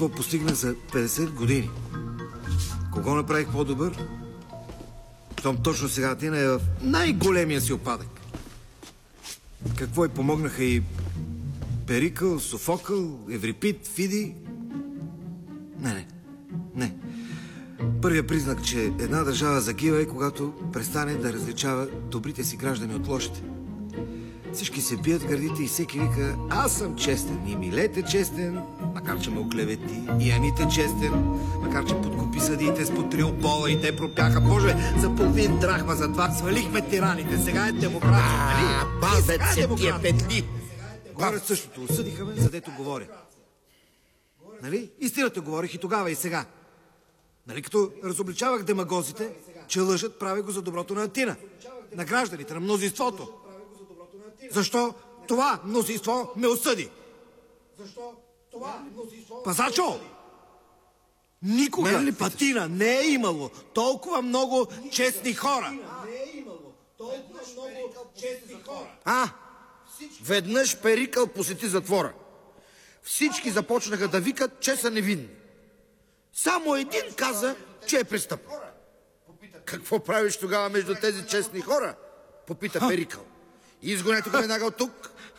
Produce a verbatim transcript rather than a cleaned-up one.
какво постигнах за петдесет години. Кого направих по-добър? Щом точно сега Атина е в най-големия си опадък. Какво й помогнаха и Перикъл, Софокъл, Еврипид, Фиди? Не, не, не. Първият признак, че една държава загива е, когато престане да различава добрите си граждани от лошите. Всички се бият гърдите и всеки вика: аз съм честен. И Милет е честен, макар че ме оклевети. И Анит е честен, макар че подкупи съдиите с по триопола и те пропяха. Боже, за половин драхма, за това свалихме тираните. Сега е демокрация, нали? Базът се тия петли. Говоря същото. Осъдиха ме, задето говоря. Нали? Истината говорих и тогава, и сега. Нали, като разобличавах демагозите, че лъжат, правя го за доброто на Атина. На гражданите, на мнозинството. Защо това мнозинство ме осъди? Защо това мнозинство... Пазачо! Никога в Атина не е имало толкова много честни хора. А, веднъж Перикъл посети затвора. Всички започнаха да викат, че са невинни. Само един каза, че е престъпник. Какво правиш тогава между тези честни хора? Попита Перикъл. Изгонете го веднага от тук